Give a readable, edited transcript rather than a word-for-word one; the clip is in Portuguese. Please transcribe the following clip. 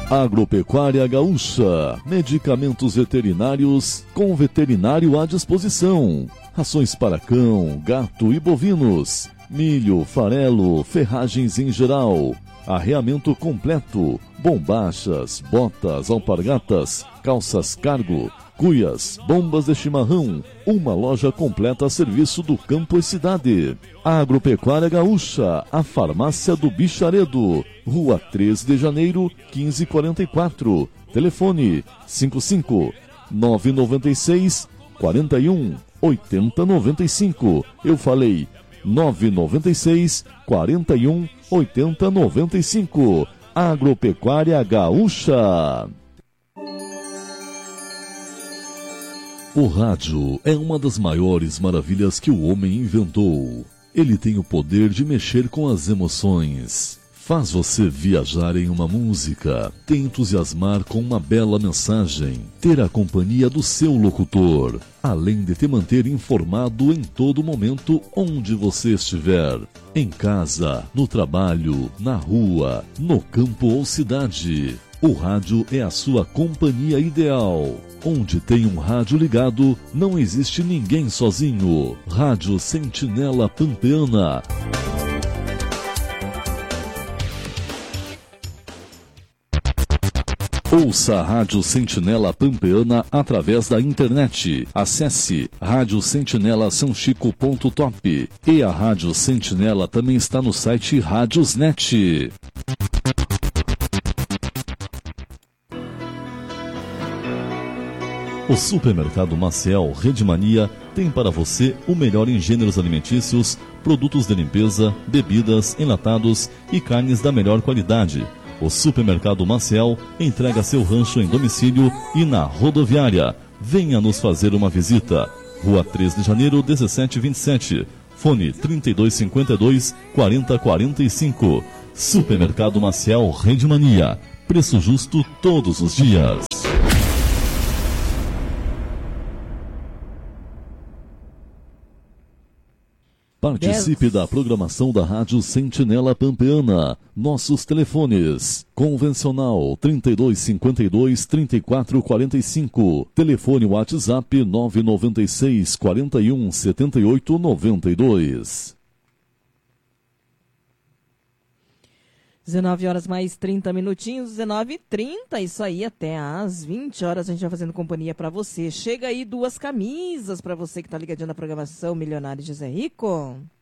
Agropecuária Gaúcha, medicamentos veterinários com veterinário à disposição. Rações para cão, gato e bovinos, milho, farelo, ferragens em geral, arreamento completo, bombachas, botas, alpargatas, calças cargo, cuias, bombas de chimarrão, uma loja completa a serviço do campo e cidade. Agropecuária Gaúcha, a farmácia do Bicharedo, Rua 3 de Janeiro, 1544, telefone 55 996 41 8095. Eu falei 996 41 8095. Agropecuária Gaúcha. O rádio é uma das maiores maravilhas que o homem inventou. Ele tem o poder de mexer com as emoções. Faz você viajar em uma música, te entusiasmar com uma bela mensagem, ter a companhia do seu locutor, além de te manter informado em todo momento onde você estiver. Em casa, no trabalho, na rua, no campo ou cidade. O rádio é a sua companhia ideal. Onde tem um rádio ligado, não existe ninguém sozinho. Rádio Sentinela Pampeana. Ouça a Rádio Sentinela Pampeana através da internet. Acesse radiosentinelasãochico.top. E a Rádio Sentinela também está no site Radiosnet. O Supermercado Maciel Redmania tem para você o melhor em gêneros alimentícios, produtos de limpeza, bebidas, enlatados e carnes da melhor qualidade. O Supermercado Maciel entrega seu rancho em domicílio e na rodoviária. Venha nos fazer uma visita. Rua 3 de Janeiro, 1727. Fone 3252-4045. Supermercado Maciel Redmania. Preço justo todos os dias. Participe da programação da Rádio Sentinela Pampeana. Nossos telefones: convencional 3252-3445. Telefone WhatsApp 996 41 78 92. 19 horas mais 30 minutinhos, 19h30, isso aí, até às 20 horas a gente vai fazendo companhia para você. Chega aí 2 camisas para você que tá ligadinho na programação Milionário José Rico.